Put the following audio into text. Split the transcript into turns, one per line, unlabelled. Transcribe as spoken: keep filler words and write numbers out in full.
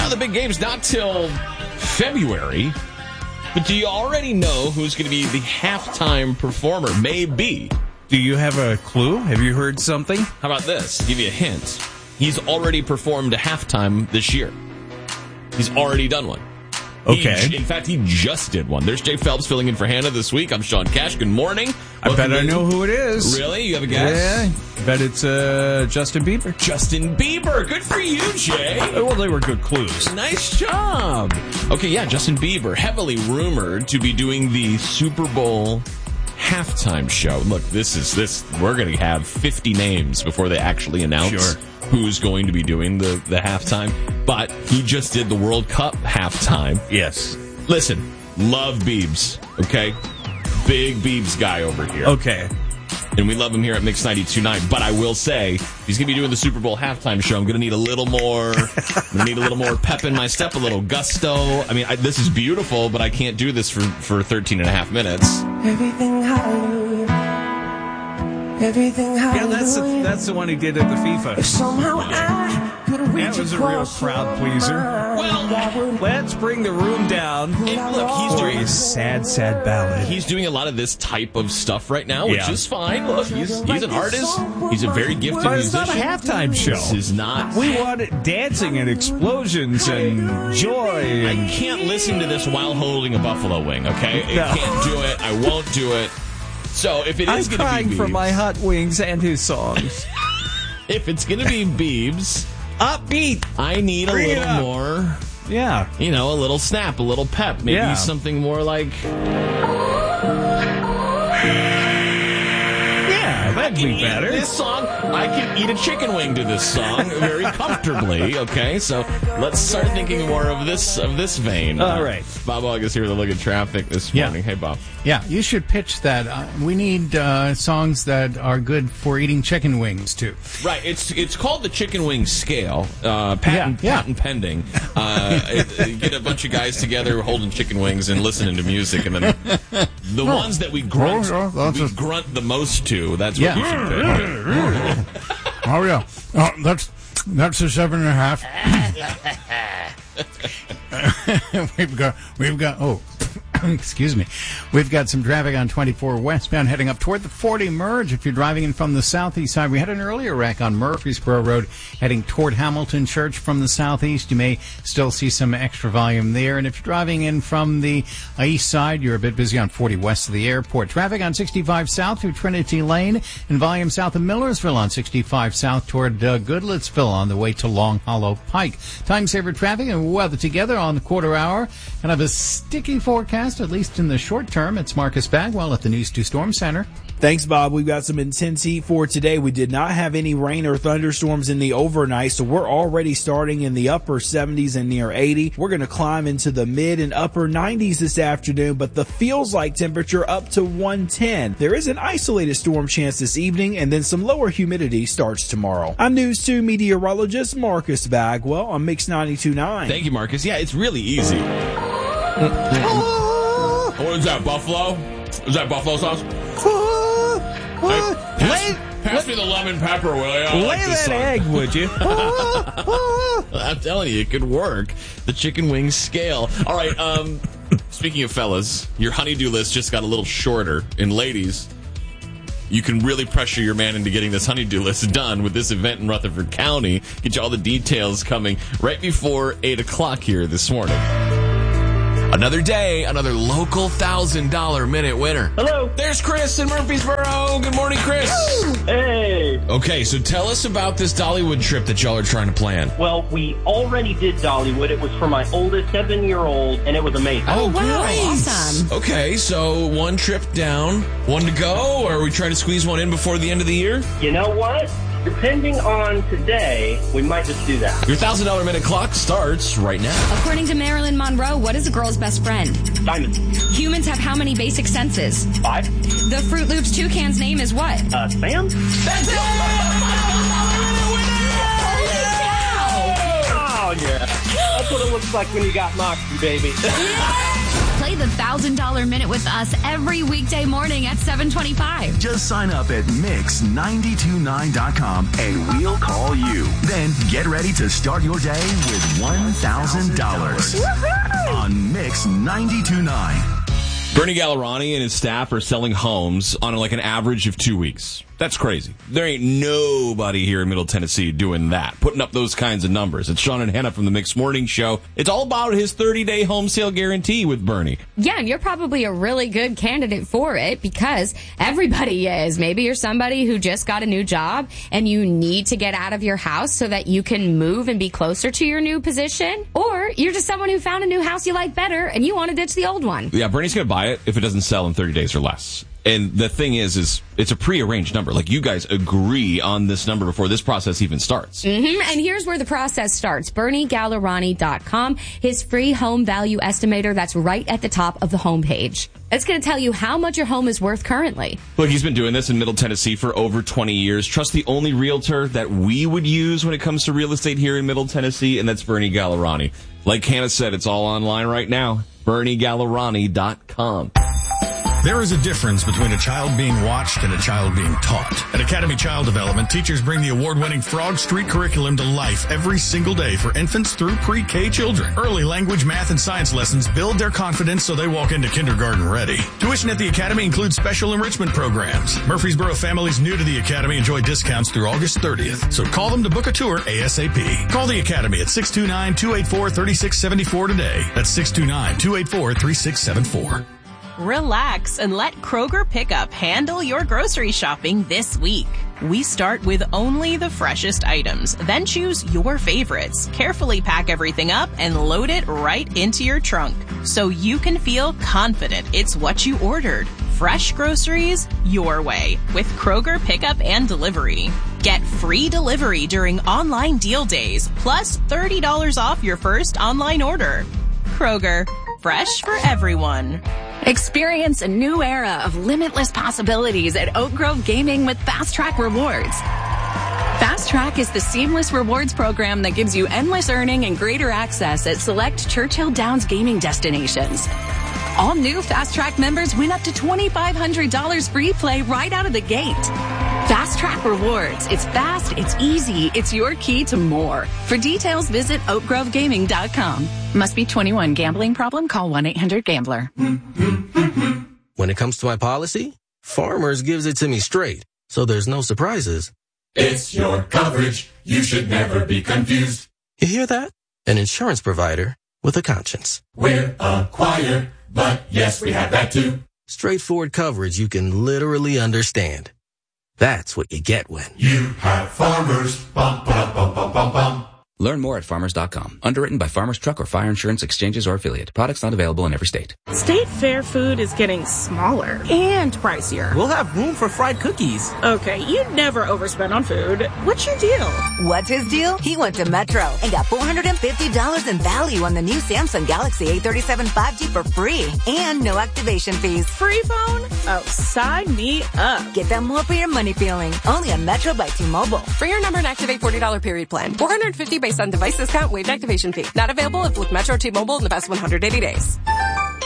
Now, the big game's not till February, but do you already know who's going to be the halftime performer? Maybe.
Do you have a clue? Have you heard something?
How about this? Give you a hint. He's already performed a halftime this year. He's already done one.
Okay.
He, in fact, he just did one. There's Jay Phelps filling in for Hannah this week. I'm Sean Cash. Good morning.
I
Welcome
bet I
in.
know who it is.
Really? You have a guess?
Yeah. I bet it's uh, Justin Bieber.
Justin Bieber. Good for you, Jay.
Well, they were good clues.
Nice job. Okay, yeah, Justin Bieber, heavily rumored to be doing the Super Bowl halftime show. Look, this is this. We're going to have fifty names before they actually announce
Sure.
who's going to be doing the, the halftime. But he just did the World Cup halftime.
Yes.
Listen, love Biebs, okay? Big Biebs guy over here.
Okay.
And we love him here at Mix ninety-two point nine. But I will say, if he's going to be doing the Super Bowl halftime show, I'm going to need a little more, I'm going to need a little more pep in my step, a little gusto. I mean, I, this is beautiful, but I can't do this for, for thirteen and a half minutes.
Everything hallelujah. Everything hallelujah.
Yeah, that's the, that's the one he did at the FIFA.
If somehow I could reach
That was a real
across
crowd
your
pleaser.
mind, I
Well,
would-
Let's bring the room down.
and look, he's
For
doing
a sad, sad ballad.
he's doing a lot of this type of stuff right now, which
Yeah.
is fine. Look, he's he's an artist. He's a very gifted
But it's not a
musician.
halftime show.
This is not.
We want it dancing and explosions and joy.
I
And
can't listen to this while holding a buffalo wing, okay? I
No.
can't do it. I won't do it. So if it
I'm
is going to
crying
be
for
Biebs,
my hot wings and his songs.
if it's going to be Biebs,
Upbeat.
I need a
Bring it
little
up.
more,
Yeah.
you know, a little snap, a little pep. Maybe
Yeah.
something more like...
Yeah, that'd be
Eat
better.
This song, I can eat a chicken wing to this song very comfortably. Okay, so let's start thinking more of this of this vein.
All right.
Bob August here with a look at traffic this
Yeah.
morning. Hey, Bob.
Yeah, you should pitch that. Uh, we need uh, songs that are good for eating chicken wings, too.
Right, it's it's called the chicken wing scale. Uh, patent
Yeah, yeah.
patent pending. Uh, it- it- get a bunch of guys together holding chicken wings and listening to music, and then the ones that we grunt
Oh, yeah, that's
we
just-
grunt the most to. That's
Yeah.
what you should pick.
Oh, yeah. Oh, that's that's a seven and a half. we've got, we've got, oh, excuse me. We've got some traffic on twenty-four westbound heading up toward the forty merge. If you're driving in from the southeast side, we had an earlier wreck on Murfreesboro Road heading toward Hamilton Church from the southeast. You may still see some extra volume there. And if you're driving in from the uh, east side, you're a bit busy on forty west of the airport. Traffic on sixty-five south through Trinity Lane and volume south of Millersville on sixty-five south toward uh, Goodlettsville on the way to Long Hollow Pike. Time saver traffic and weather together on the quarter hour. And have a sticky forecast, at least in the short term. It's Marcus Bagwell at the News two Storm Center.
Thanks, Bob. We've got some intense heat for today. We did not have any rain or thunderstorms in the overnight, so we're already starting in the upper seventies and near eighty. We're going to climb into the mid and upper nineties this afternoon, but the feels like temperature up to one ten. There is an isolated storm chance this evening, and then some lower humidity starts tomorrow. I'm News two meteorologist Marcus Bagwell on Mix ninety-two point nine.
Thank you, Marcus. Yeah, it's really easy. What is that, buffalo? Is that buffalo sauce? Hey, pass, pass me the lemon pepper, will you? I
Lay
like this
that
song.
egg, would you?
I'm telling you, it could work. The chicken wing scale. All right, um, speaking of fellas, your honey-do list just got a little shorter. And ladies, you can really pressure your man into getting this honey-do list done with this event in Rutherford County. Get you all the details coming right before eight o'clock here this morning. Another day, another local one thousand dollars minute winner.
Hello.
There's Chris in Murfreesboro. Good morning, Chris.
Hey.
Okay, so tell us about this Dollywood trip that y'all are trying to plan.
Well, we already did Dollywood. It was for my oldest seven-year-old, and it was amazing.
Oh,
wow,
great.
awesome.
Okay, so one trip down, one to go, or are we trying to squeeze one in before the end of the year?
You know what? Depending on today, we might just do that.
Your one thousand dollars minute clock starts right now.
According to Marilyn Monroe, what is a girl's best friend?
Diamond.
Humans have how many basic senses?
Five.
The Fruit Loops toucan's name is what?
Uh, Sam?
That's it!
Oh, yeah. That's what it looks like when you got Moxie, baby.
Play the one thousand dollars Minute with us every weekday morning at seven twenty-five.
Just sign up at mix nine two nine dot com and we'll call you. Then get ready to start your day with one thousand dollars on Mix ninety-two point nine.
Bernie Gallerani and his staff are selling homes on like an average of two weeks. That's crazy. There ain't nobody here in Middle Tennessee doing that, putting up those kinds of numbers. It's Sean and Hannah from the Mix Morning Show. It's all about his thirty-day home sale guarantee with Bernie.
Yeah, and you're probably a really good candidate for it because everybody is. Maybe you're somebody who just got a new job and you need to get out of your house so that you can move and be closer to your new position. Or you're just someone who found a new house you like better and you want to ditch the old one.
Yeah, Bernie's going to buy it if it doesn't sell in thirty days or less. And the thing is, is it's a prearranged number. Like, you guys agree on this number before this process even starts.
Mm-hmm. And here's where the process starts. Bernie Gallerani dot com, his free home value estimator that's right at the top of the homepage. It's going to tell you how much your home is worth currently.
Look, he's been doing this in Middle Tennessee for over twenty years. Trust the only realtor that we would use when it comes to real estate here in Middle Tennessee, and that's Bernie Gallerani. Like Hannah said, it's all online right now. Bernie Gallerani dot com.
There is a difference between a child being watched and a child being taught. At Academy Child Development, teachers bring the award-winning Frog Street curriculum to life every single day for infants through pre-K children. Early language, math, and science lessons build their confidence so they walk into kindergarten ready. Tuition at the Academy includes special enrichment programs. Murfreesboro families new to the Academy enjoy discounts through August thirtieth, so call them to book a tour ASAP. Call the Academy at six two nine, two eight four, three six seven four today. That's six two nine, two eight four, three six seven four.
Relax and let Kroger Pickup handle your grocery shopping this week. We start with only the freshest items, then choose your favorites. Carefully pack everything up and load it right into your trunk so you can feel confident it's what you ordered. Fresh groceries your way with Kroger Pickup and Delivery. Get free delivery during online deal days, plus thirty dollars off your first online order. Kroger, fresh for everyone.
Experience a new era of limitless possibilities at Oak Grove Gaming with Fast Track Rewards. Fast Track is the seamless rewards program that gives you endless earning and greater access at select Churchill Downs gaming destinations. All new Fast Track members win up to twenty-five hundred dollars free play right out of the gate. Fast Track Rewards. It's fast, it's easy, it's your key to more. For details, visit oak grove gaming dot com. Must be twenty-one. Gambling problem? Call one eight hundred gambler.
When it comes to my policy, Farmers gives it to me straight, so there's no surprises.
It's your coverage. You should never be confused.
You hear that? An insurance provider with a conscience.
We're a choir, but yes, we have that too.
Straightforward coverage you can literally understand. That's what you get when
you have Farmers. Bum, bum, bum, bum, bum, bum.
Learn more at farmers dot com. Underwritten by Farmers Truck or Fire Insurance Exchanges or Affiliate. Products not available in every state.
State Fair food is getting smaller and pricier.
We'll have room for fried cookies.
Okay, you never overspend on food. What's your deal?
What's his deal? He went to Metro and got four hundred fifty dollars in value on the new Samsung Galaxy A thirty-seven five G for free and no activation fees.
Free phone? Oh, sign me up.
Get that more for your money feeling. Only on Metro by T-Mobile.
For your number and activate forty dollars period plan. four hundred fifty dollars based on device discount, waived activation fee. Not available if with Metro T-Mobile in the past one hundred eighty days.